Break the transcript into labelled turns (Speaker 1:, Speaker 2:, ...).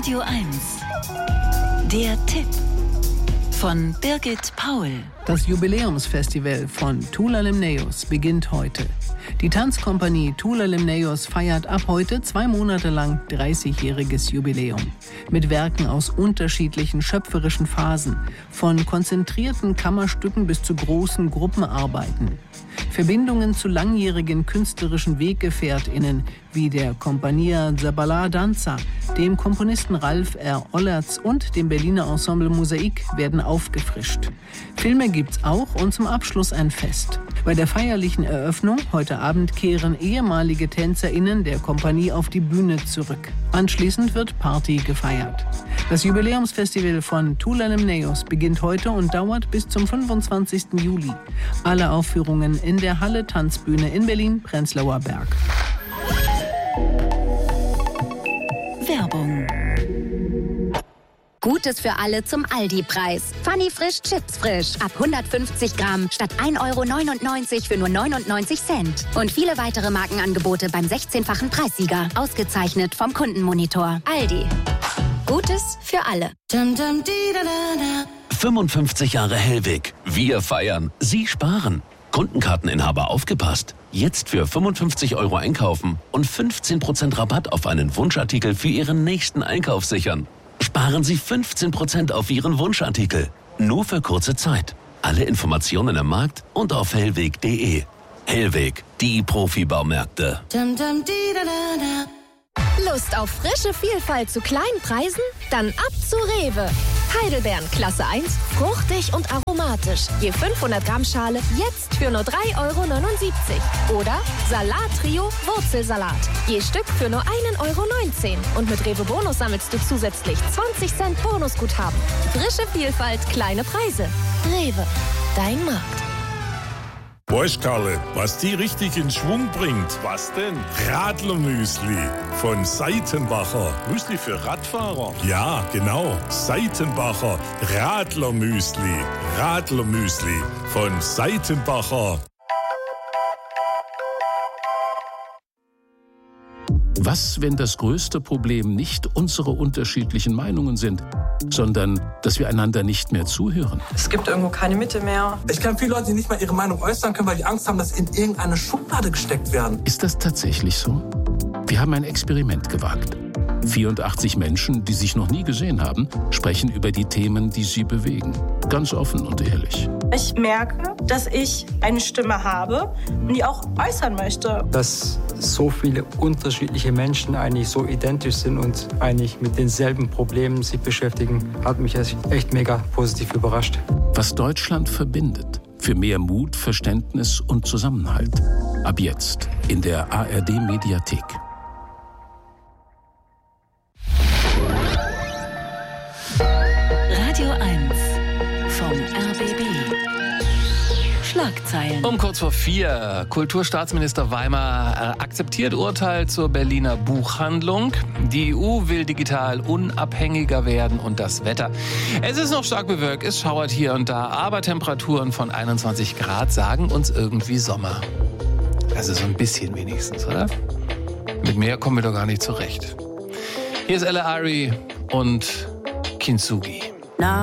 Speaker 1: Radio 1. Der Tipp von Birgit Paul.
Speaker 2: Das Jubiläumsfestival von Tula Limnaeus beginnt heute. Die Tanzkompanie Tula Limnaeus feiert ab heute 2 Monate lang 30-jähriges Jubiläum. Mit Werken aus unterschiedlichen schöpferischen Phasen, von konzentrierten Kammerstücken bis zu großen Gruppenarbeiten. Verbindungen zu langjährigen künstlerischen WeggefährtInnen wie der Compagnia Zabala Danza, dem Komponisten Ralf R. Ollertz und dem Berliner Ensemble Mosaik werden aufgefrischt. Filme gibt's auch und zum Abschluss ein Fest. Bei der feierlichen Eröffnung heute Abend kehren ehemalige TänzerInnen der Kompanie auf die Bühne zurück. Anschließend wird Party gefeiert. Das Jubiläumsfestival von Tula Limnaeus beginnt heute und dauert bis zum 25. Juli. Alle Aufführungen in der Halle Tanzbühne in Berlin-Prenzlauer Berg.
Speaker 1: Werbung.
Speaker 3: Gutes für alle zum Aldi-Preis. Funny Frisch Chips frisch. Ab 150 Gramm statt 1,99 € für nur 99 Cent. Und viele weitere Markenangebote beim 16-fachen Preissieger. Ausgezeichnet vom Kundenmonitor. Aldi. Gutes für alle.
Speaker 4: 55 Jahre Hellweg. Wir feiern. Sie sparen. Kundenkarteninhaber aufgepasst. Jetzt für 55 € einkaufen und 15% Rabatt auf einen Wunschartikel für Ihren nächsten Einkauf sichern. Sparen Sie 15% auf Ihren Wunschartikel. Nur für kurze Zeit. Alle Informationen im Markt und auf hellweg.de. Hellweg, die Profibaumärkte.
Speaker 5: Lust auf frische Vielfalt zu kleinen Preisen? Dann ab zu Rewe. Heidelbeeren Klasse 1, fruchtig und aromatisch. Je 500 Gramm Schale jetzt für nur 3,79 € Oder Salat-Trio Wurzelsalat. Je Stück für nur 1,19 € Und mit Rewe Bonus sammelst du zusätzlich 20 Cent Bonusguthaben. Frische Vielfalt, kleine Preise. Rewe, dein Markt.
Speaker 6: Weißt Karle, was die richtig in Schwung bringt? Was denn? Radlermüsli von Seitenbacher. Müsli für Radfahrer? Ja, genau. Seitenbacher Radlermüsli. Radlermüsli von Seitenbacher.
Speaker 7: Was, wenn das größte Problem nicht unsere unterschiedlichen Meinungen sind, sondern dass wir einander nicht mehr zuhören?
Speaker 8: Es gibt irgendwo keine Mitte mehr.
Speaker 9: Ich kenne viele Leute, die nicht mal ihre Meinung äußern können, weil die Angst haben, dass sie in irgendeine Schublade gesteckt werden.
Speaker 7: Ist das tatsächlich so? Wir haben ein Experiment gewagt. 84 Menschen, die sich noch nie gesehen haben, sprechen über die Themen, die sie bewegen. Ganz offen und ehrlich.
Speaker 10: Ich merke, dass ich eine Stimme habe und die auch äußern möchte.
Speaker 11: Dass so viele unterschiedliche Menschen eigentlich so identisch sind und eigentlich mit denselben Problemen sich beschäftigen, hat mich echt mega positiv überrascht.
Speaker 7: Was Deutschland verbindet. Für mehr Mut, Verständnis und Zusammenhalt. Ab jetzt in der ARD-Mediathek.
Speaker 1: Radio 1 vom RBB. Schlagzeilen.
Speaker 12: Um kurz vor 4. Kulturstaatsminister Weimar akzeptiert Urteil zur Berliner Buchhandlung. Die EU will digital unabhängiger werden und das Wetter. Es ist noch stark bewölkt, es schauert hier und da, aber Temperaturen von 21 Grad sagen uns irgendwie Sommer. Also so ein bisschen wenigstens, oder? Mit mehr kommen wir doch gar nicht zurecht. Hier ist Ella Ari und Kintsugi.